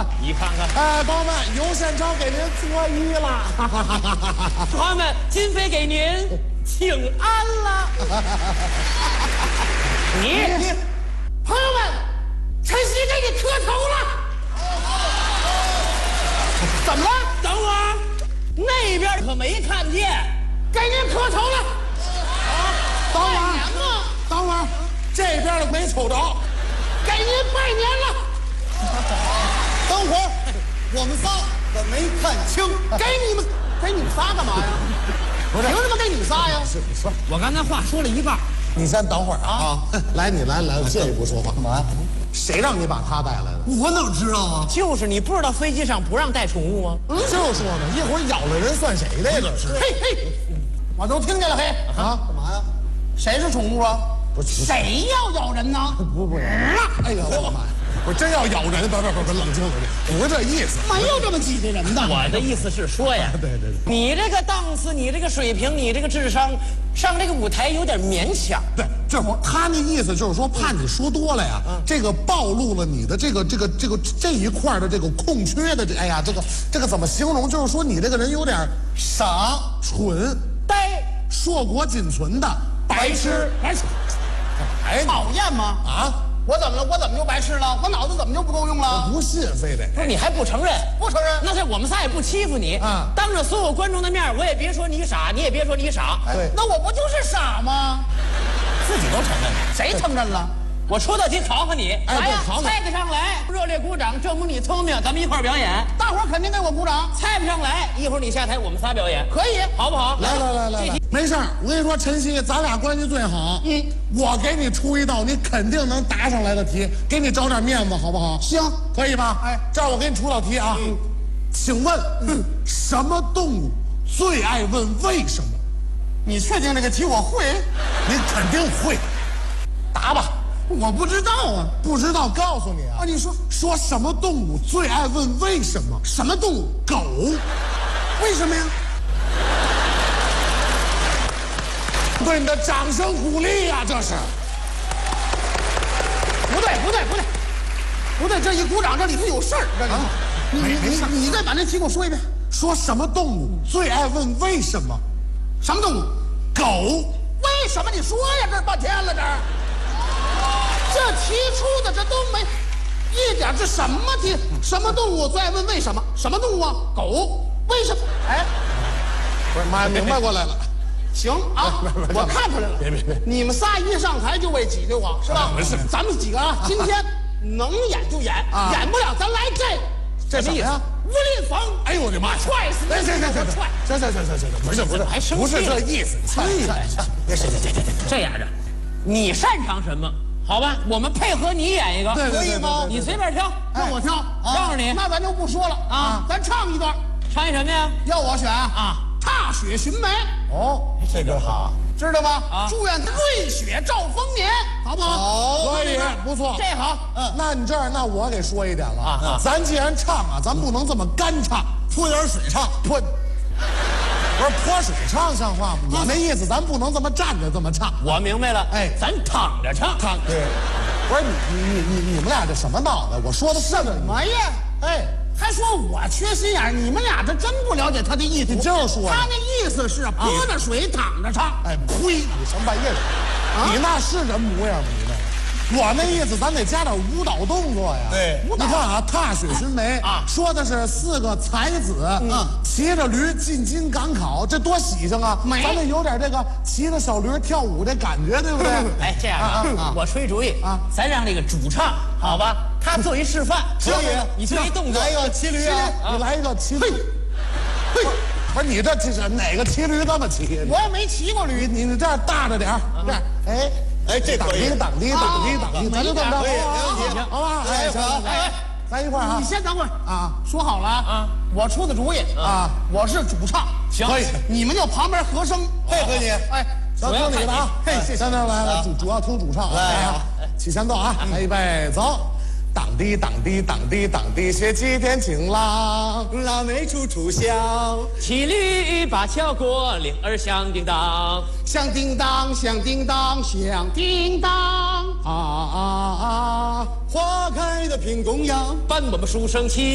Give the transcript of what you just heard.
你看看， 朋友们，尤县长给您作揖了。 朋友们，金飞给您请安了。你， 朋友们，晨曦给你磕头了。怎么了？ 等会儿，那边可没看见， 给您磕头了。等会儿，等会儿，这边的没瞅着，给您拜年了。 等会儿，我们仨可没看清。 给你们仨干嘛呀？ 不是， 凭什么给你们仨呀？ 是我刚才话说了一半， 你先等会儿啊！来，你来，借一步说话。 干嘛呀？ 谁让你把他带来的？ 我哪知道啊？ 就是你不知道飞机上不让带宠物吗？ 就说呢，一会儿咬了人算谁的呀？这是。 嘿嘿， 我都听见了，嘿啊！ 干嘛呀？ 谁是宠物啊？ 不是， 谁要咬人呢？ 不是。 哎呀，我的妈呀！我真要咬人！别，冷静冷静，不是这意思。 没有这么挤兑人的。 我的意思是说呀， 对， 你这个档次，你这个水平，你这个智商，上这个舞台有点勉强。 对，他那意思就是说，怕你说多了呀，这个暴露了你的这个一块的这个空缺的哎呀，这个怎么形容？就是说你这个人有点傻、蠢、 呆、 硕果仅存的白痴。 讨厌吗？ 啊！ 我怎么了？我怎么就白痴了？我脑子怎么就不够用了？ 不信非得不是你还不承认？ 不承认。 那我们仨也不欺负你啊！ 当着所有观众的面，我也别说你傻，你也别说你傻。 对， 那我不就是傻吗？ 自己都承认。 谁承认了？ 我出道题考考你，来呀，猜得上来，热烈鼓掌，证明你聪明，咱们一块儿表演。 大伙儿肯定给我鼓掌。 猜不上来，一会儿你下台，我们仨表演， 可以， 好不好？ 来，没事儿，我跟你说，晨曦，咱俩关系最好。我给你出一道你肯定能答上来的题，给你找点面子，好不好？ 行， 可以吧？ 哎， 这样我给你出道题啊。请问，什么动物最爱问为什么？ 你确定这个题我会？ 你肯定会，答吧。 我不知道啊， 不知道告诉你啊。 你说什么动物最爱问为什么？ 什么动物？ 狗。 为什么呀？ 对你的掌声鼓励呀，这是。 不对，这一鼓掌这里头有事儿。这里头， 没事。 你再把那题给我说一遍。 说什么动物最爱问为什么？ 什么动物？ 狗。 为什么？你说呀，这半天了这儿。这提出的这都没一点，这什么题？什么动物最爱问为什么？什么动物啊？狗。为什么？哎， 不是，妈明白过来了。 行啊，我看出来了。 别， 你们仨一上台就为挤兑我，是吧？ 不是， 咱们几个啊，今天能演就演，演不了咱来这什么呀？ 无力逢。 哎呦我的妈！ 踹死你！ 行，不是这意思。 这样的，你擅长什么？好吧，我们配合你演一个， 对可以吗？ 你随便挑， 让我挑， 告诉你， 那咱就不说了啊，咱唱一段。 唱一什么呀？ 要我选啊， 踏雪寻梅。 哦，这个好， 知道吗？ 啊， 祝愿瑞雪兆丰年，好不好？ 好，可以，不错， 这好。 那你这样，那我给说一点了啊。咱既然唱啊，咱不能这么干唱， 泼点水唱， 不是泼水唱，像话吗？我那意思，咱不能这么站着这么唱。 我明白了， 哎， 咱躺着唱。 对，不是你们俩这什么脑袋？我说的是什么呀？ 哎。 还说我缺心眼儿，你们俩这真不了解他的意思。 你就是说， 他那意思是泼着水躺着唱。 哎，呸！你什么半夜的？你那是人模样吗？你那，我那意思，咱得加点舞蹈动作呀。 对， 你看啊，踏雪寻梅啊，说的是4个才子骑着驴进京赶考，这多喜庆啊！咱得有点这个骑着小驴跳舞这感觉，对不对？ 哎，这样啊，我出一主意啊，咱让这个主唱，好吧，他做一示范。 可以， 你做一动作， 来一个骑驴啊！你来一个骑驴。嘿，不是你这是哪个骑驴这么骑？ 我也没骑过驴， 你这样大着点儿，这样，哎，这可以，挡地，咱就这么着， 可以，没问题， 好吧？哎，行，咱一块儿啊。 你先等会儿啊，说好了啊，我出的主意啊，我是主唱， 行， 可以， 你们就旁边和声配合你，哎， 行，听你的啊， 嘿，谢谢， 来，主要听主唱，来啊，起前奏啊，预备走。当地当地当地当地雪几天晴朗， 腊梅处处香， 骑驴把桥过，铃儿响叮当， 响叮当响叮当响叮当， 啊， 花开的苹公羊， 伴我们书声齐。